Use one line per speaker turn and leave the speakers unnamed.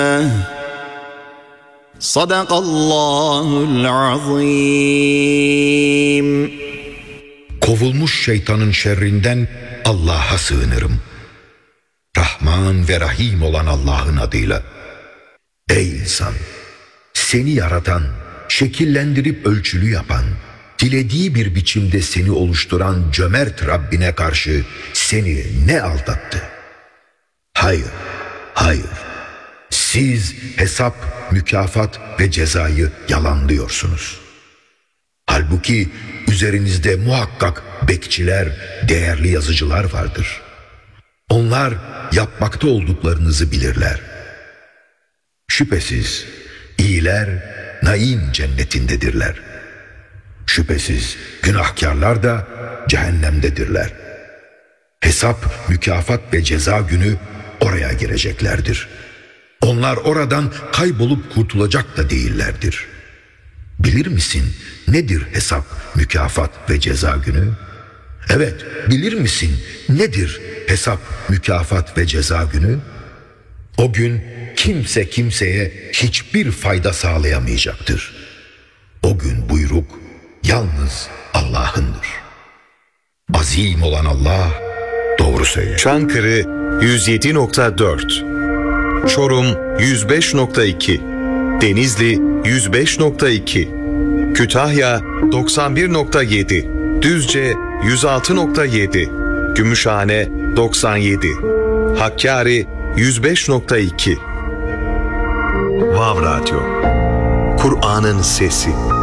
Sadakallahul azim.
Kovulmuş şeytanın şerrinden Allah'a sığınırım. Rahman ve Rahim olan Allah'ın adıyla. Ey insan! Seni yaratan, şekillendirip ölçülü yapan, dilediği bir biçimde seni oluşturan cömert Rabbine karşı seni ne aldattı? Hayır, hayır. Siz hesap, mükafat ve cezayı yalanlıyorsunuz. Halbuki üzerinizde muhakkak bekçiler, değerli yazıcılar vardır. Onlar yapmakta olduklarınızı bilirler. Şüphesiz iyiler naim cennetindedirler. Şüphesiz günahkarlar da cehennemdedirler. Hesap, mükafat ve ceza günü oraya gireceklerdir. Onlar oradan kaybolup kurtulacak da değillerdir. Bilir misin nedir hesap, mükafat ve ceza günü? Evet, bilir misin nedir hesap, mükafat ve ceza günü? O gün kimse kimseye hiçbir fayda sağlayamayacaktır. O gün buyruk yalnız Allah'ındır. Azim olan Allah doğru söyler.
Çankırı 107.4, Çorum 105.2, Denizli 105.2, Kütahya 91.7, Düzce 106.7, Gümüşhane 97, Hakkari 105.2. Vav Radyo, Kur'an'ın sesi.